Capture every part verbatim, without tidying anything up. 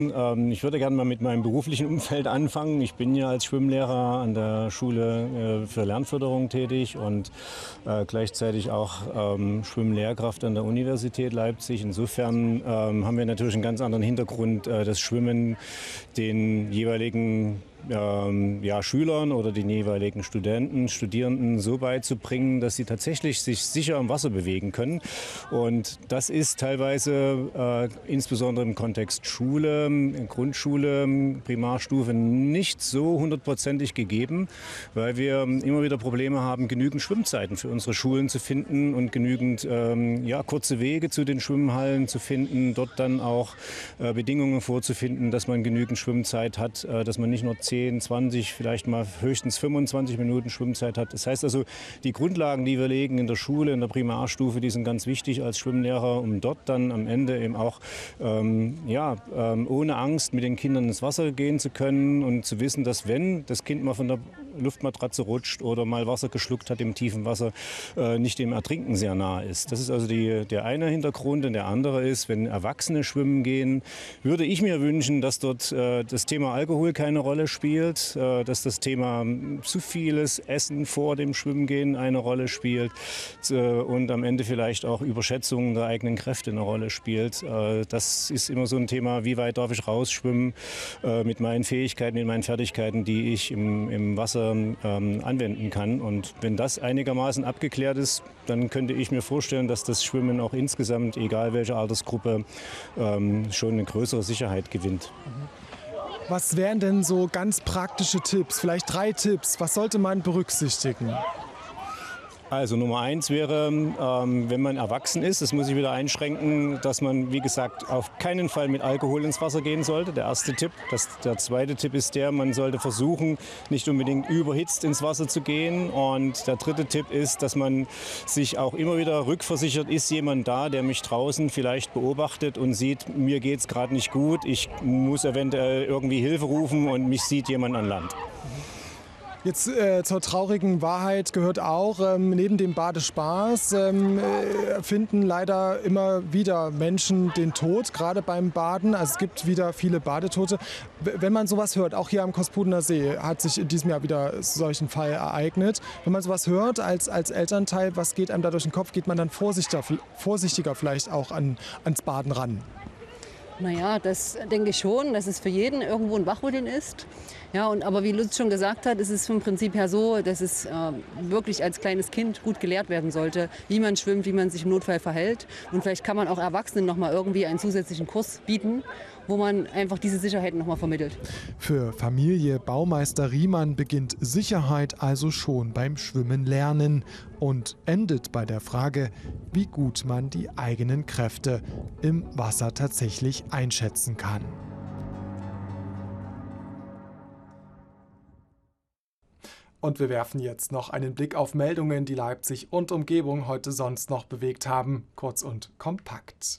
Ähm, ich würde gerne mal mit meinem beruflichen Umfeld anfangen. Ich bin ja als Schwimmlehrer an der Schule äh, für Lernförderung tätig und äh, gleichzeitig auch ähm, Schwimmlehrkraft an der Universität Leipzig. Insofern ähm, haben wir natürlich einen ganz anderen Hintergrund, äh, das Schwimmen den jeweiligen ähm, ja, Schülern oder den jeweiligen Studenten, Studierenden so beizubringen, dass sie tatsächlich sich sicher im Wasser bewegen können. Und das ist teilweise äh, insbesondere im Kontext Schule, Grundschule, Primarstufe nicht so hundertprozentig gegeben, weil wir immer wieder Probleme haben, genügend Schwimmzeiten für unsere Schulen zu finden und genügend ähm, ja, kurze Wege zu den Schwimmhallen zu finden, dort dann auch äh, Bedingungen vorzufinden, dass man genügend Schwimmzeit hat, äh, dass man nicht nur zehn, zwanzig, vielleicht mal höchstens fünfundzwanzig Minuten Schwimmzeit hat. Das heißt also, die Grundlagen, die wir legen in der Schule, in der Primarstufe, die sind ganz wichtig als Schwimmlehrer, um dort dann am Ende eben auch ähm, ja, ähm, ohne Angst mit den Kindern ins Wasser gehen zu können und zu wissen, dass wenn das Kind mal von der Luftmatratze rutscht oder mal Wasser geschluckt hat im tiefen Wasser, äh, nicht dem Ertrinken sehr nah ist. Das ist also die, der eine Hintergrund. Und der andere ist, wenn Erwachsene schwimmen gehen, würde ich mir wünschen, dass dort äh, das Thema Alkohol keine Rolle spielt, äh, dass das Thema zu vieles Essen vor dem Schwimmengehen eine Rolle spielt äh, und am Ende vielleicht auch Überschätzung der eigenen Kräfte eine Rolle spielt. Äh, das ist immer so ein Thema, wie weit darf ich rausschwimmen äh, mit meinen Fähigkeiten, mit meinen Fertigkeiten, die ich im, im Wasser ähm, anwenden kann. Und wenn das einigermaßen abgeklärt ist, dann könnte ich mir vorstellen, dass das Schwimmen auch insgesamt, egal welche Altersgruppe, ähm, schon eine größere Sicherheit gewinnt. Was wären denn so ganz praktische Tipps, vielleicht drei Tipps, was sollte man berücksichtigen? Also Nummer eins wäre, ähm, wenn man erwachsen ist, das muss ich wieder einschränken, dass man, wie gesagt, auf keinen Fall mit Alkohol ins Wasser gehen sollte. Der erste Tipp. Das, der zweite Tipp ist der, man sollte versuchen, nicht unbedingt überhitzt ins Wasser zu gehen. Und der dritte Tipp ist, dass man sich auch immer wieder rückversichert, ist jemand da, der mich draußen vielleicht beobachtet und sieht, mir geht es gerade nicht gut, ich muss eventuell irgendwie Hilfe rufen und mich sieht jemand an Land. Jetzt äh, zur traurigen Wahrheit gehört auch, ähm, neben dem Badespaß ähm, äh, finden leider immer wieder Menschen den Tod, gerade beim Baden. Also es gibt wieder viele Badetote. W wenn man sowas hört, auch hier am Kospudener See hat sich in diesem Jahr wieder solch ein Fall ereignet. Wenn man sowas hört als, als Elternteil, was geht einem da durch den Kopf? Geht man dann vorsichtiger, vorsichtiger vielleicht auch an, ans Baden ran? Naja, das denke ich schon, dass es für jeden irgendwo ein Wachrütteln ist. Ja, und, aber wie Lutz schon gesagt hat, ist es vom Prinzip her so, dass es äh, wirklich als kleines Kind gut gelehrt werden sollte, wie man schwimmt, wie man sich im Notfall verhält. Und vielleicht kann man auch Erwachsenen noch mal irgendwie einen zusätzlichen Kurs bieten, wo man einfach diese Sicherheiten noch mal vermittelt. Für Familie Baumeister Riemann beginnt Sicherheit also schon beim Schwimmen lernen und endet bei der Frage, wie gut man die eigenen Kräfte im Wasser tatsächlich einschätzen kann. Und wir werfen jetzt noch einen Blick auf Meldungen, die Leipzig und Umgebung heute sonst noch bewegt haben. Kurz und kompakt.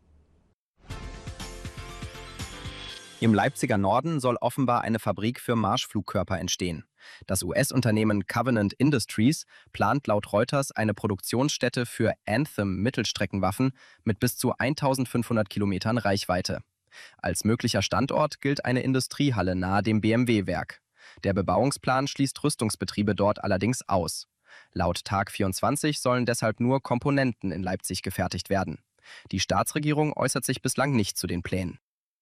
Im Leipziger Norden soll offenbar eine Fabrik für Marschflugkörper entstehen. Das U S-Unternehmen Covenant Industries plant laut Reuters eine Produktionsstätte für Anthem-Mittelstreckenwaffen mit bis zu eintausendfünfhundert Kilometern Reichweite. Als möglicher Standort gilt eine Industriehalle nahe dem B M W-Werk. Der Bebauungsplan schließt Rüstungsbetriebe dort allerdings aus. Laut Tag vierundzwanzig sollen deshalb nur Komponenten in Leipzig gefertigt werden. Die Staatsregierung äußert sich bislang nicht zu den Plänen.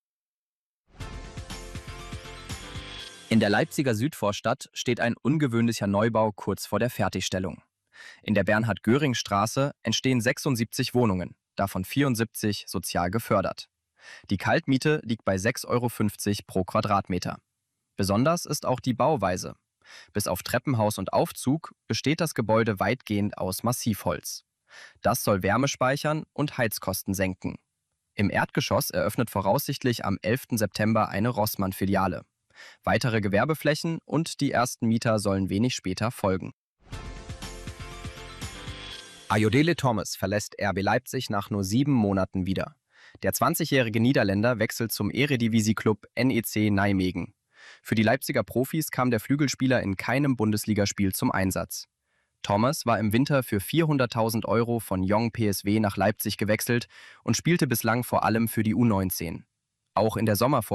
In der Leipziger Südvorstadt steht ein ungewöhnlicher Neubau kurz vor der Fertigstellung. In der Bernhard-Göring-Straße entstehen sechsundsiebzig Wohnungen, davon vierundsiebzig sozial gefördert. Die Kaltmiete liegt bei sechs Euro fünfzig pro Quadratmeter. Besonders ist auch die Bauweise. Bis auf Treppenhaus und Aufzug besteht das Gebäude weitgehend aus Massivholz. Das soll Wärme speichern und Heizkosten senken. Im Erdgeschoss eröffnet voraussichtlich am elften September eine Rossmann-Filiale. Weitere Gewerbeflächen und die ersten Mieter sollen wenig später folgen. Ayodele Thomas verlässt R B Leipzig nach nur sieben Monaten wieder. Der zwanzigjährige Niederländer wechselt zum Eredivisie-Klub N E C Nijmegen. Für die Leipziger Profis kam der Flügelspieler in keinem Bundesligaspiel zum Einsatz. Thomas war im Winter für vierhunderttausend Euro von Jong P S W nach Leipzig gewechselt und spielte bislang vor allem für die U neunzehn. Auch in der Sommervorbereitung